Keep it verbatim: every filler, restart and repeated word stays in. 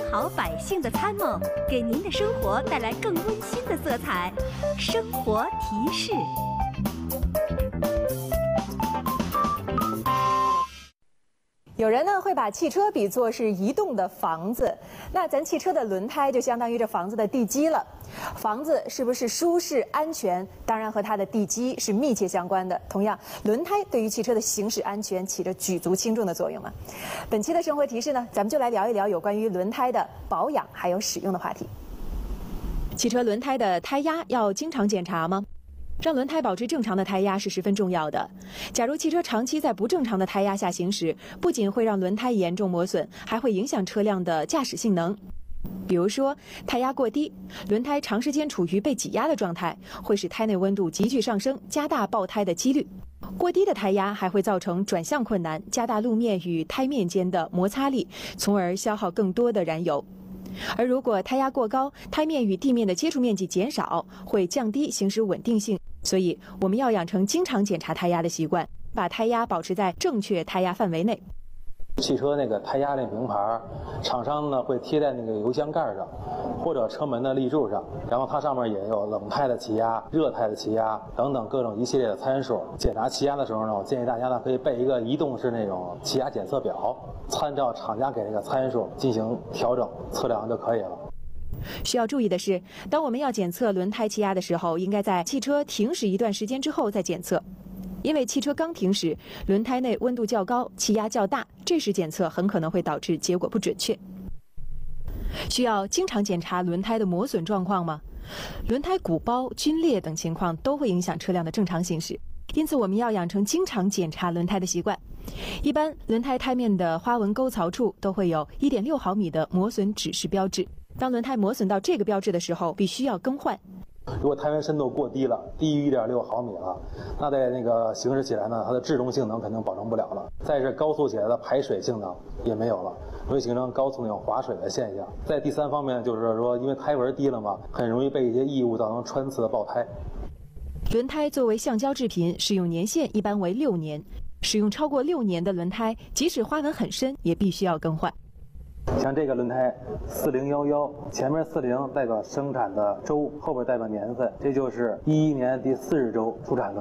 好百姓的参谋，给您的生活带来更温馨的色彩。生活提示。 有人呢会把汽车比作是移动的房子，那咱汽车的轮胎就相当于这房子的地基了。房子是不是舒适安全，当然和它的地基是密切相关的。同样，轮胎对于汽车的行驶安全起着举足轻重的作用嘛。本期的生活提示呢，咱们就来聊一聊有关于轮胎的保养还有使用的话题。汽车轮胎的胎压要经常检查吗？让轮胎保持正常的胎压是十分重要的。假如汽车长期在不正常的胎压下行驶，不仅会让轮胎严重磨损，还会影响车辆的驾驶性能。比如说，胎压过低，轮胎长时间处于被挤压的状态，会使胎内温度急剧上升，加大爆胎的几率。过低的胎压还会造成转向困难，加大路面与胎面间的摩擦力，从而消耗更多的燃油。而如果胎压过高，胎面与地面的接触面积减少，会降低行驶稳定性。所以我们要养成经常检查胎压的习惯，把胎压保持在正确胎压范围内。 汽车那个胎压那名牌，厂商呢会贴在那个油箱盖上，或者车门的立柱上，然后它上面也有冷胎的气压、热胎的气压等等各种一系列的参数。检查气压的时候呢，我建议大家呢可以备一个移动式那种气压检测表，参照厂家给那个参数进行调整测量就可以了。 需要注意的是，当我们要检测轮胎气压的时候，应该在汽车停驶一段时间之后再检测。因为汽车刚停驶，轮胎内温度较高，气压较大，这时检测很可能会导致结果不准确。需要经常检查轮胎的磨损状况吗？轮胎鼓包、皲裂等情况都会影响车辆的正常行驶，因此我们要养成经常检查轮胎的习惯。一般轮胎胎面的花纹沟槽处都会有 一点六毫米的磨损指示标志，当轮胎磨损到这个标志的时候，必须要更换。 如果胎面深度过低了，低于 一点六毫米了，那在那个行驶起来呢，它的制动性能肯定保证不了了。再是高速起来的排水性能也没有了，会形成高速那种滑水的现象。在第三方面就是说，因为胎纹低了嘛，很容易被一些异物造成穿刺的爆胎。 轮胎作为橡胶制品，使用年限一般为六年。使用超过六年的轮胎，即使花纹很深，也必须要更换。 像这个轮胎四零一一，前面四零代表生产的周，后边代表年份，这就是一一年第四十周出产的。